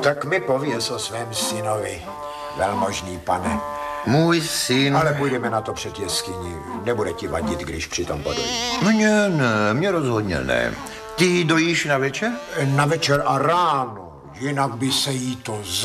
Tak mi pověz o svém synovi, velmožný pane. Můj syn... Ale půjdeme na to před jeskyní. Nebude ti vadit, když přitom podojí. Mně rozhodně ne. Ty dojíš na večer? Na večer a ráno, jinak by se jí to